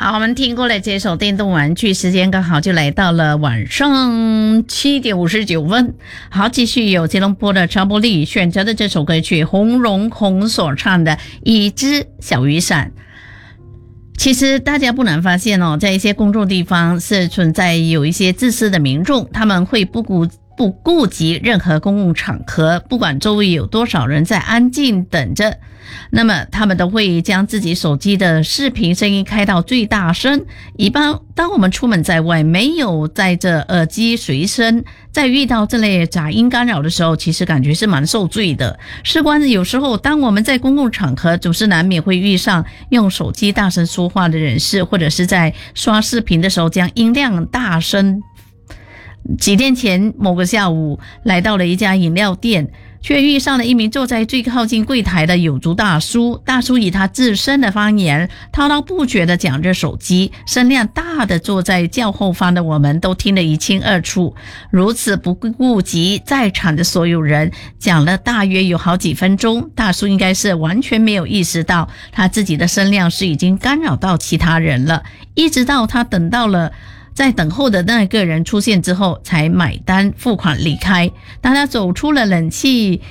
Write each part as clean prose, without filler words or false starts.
好，我们听过了这首电动玩具，时间刚好就来到了晚上7点59分。好，继续有吉隆坡的超波利选择的这首歌曲，洪荣宏所唱的《一只小雨伞》。其实大家不难发现哦，在一些公众地方是存在有一些自私的民众，他们会不顾及任何公共场合，不管周围有多少人在安静等着，那么他们都会将自己手机的视频声音开到最大声。一般当我们出门在外，没有带着耳机随身，在遇到这类杂音干扰的时候，其实感觉是蛮受罪的。事关有时候当我们在公共场合，总是难免会遇上用手机大声说话的人士，或者是在刷视频的时候将音量大声。几天前某个下午来到了一家饮料店，却遇上了一名坐在最靠近柜台的有族大叔。大叔以他自身的方言滔滔不绝地讲着手机，声量大的坐在较后方的我们都听得一清二楚。如此不顾及在场的所有人，讲了大约有好几分钟。大叔应该是完全没有意识到他自己的声量是已经干扰到其他人了，一直到他在等候的那个人出现之后，才买单付款离开。当他走出了冷气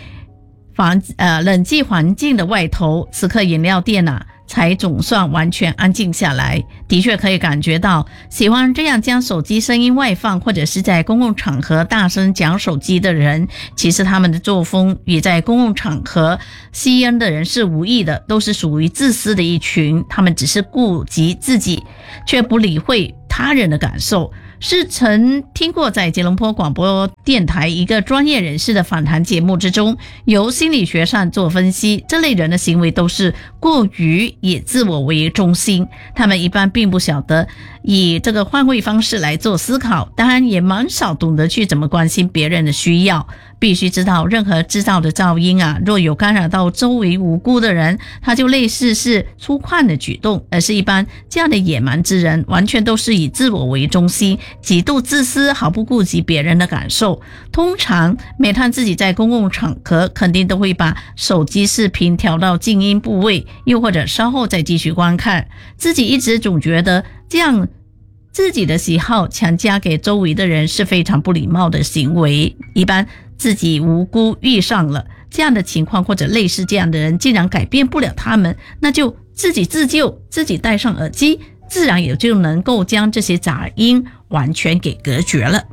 环境的外头，此刻饮料店才总算完全安静下来。的确可以感觉到，喜欢这样将手机声音外放，或者是在公共场合大声讲手机的人，其实他们的作风与在公共场合吸烟的人是无异的，都是属于自私的一群。他们只是顾及自己，却不理会他人的感受。是曾听过在吉隆坡广播电台一个专业人士的访谈节目之中，由心理学上做分析，这类人的行为都是过于以自我为中心，他们一般并不晓得以这个换位方式来做思考，当然也蛮少懂得去怎么关心别人的需要。必须知道，任何制造的噪音若有干扰到周围无辜的人，它就类似是粗犷的举动，而是一般这样的野蛮之人，完全都是以自我为中心，极度自私，毫不顾及别人的感受。通常每当自己在公共场合，肯定都会把手机视频调到静音部位，又或者稍后再继续观看。自己一直总觉得这样自己的喜好强加给周围的人是非常不礼貌的行为。一般自己无辜遇上了这样的情况，或者类似这样的人，既然改变不了他们，那就自己自救，自己戴上耳机，自然也就能够将这些杂音完全给隔绝了。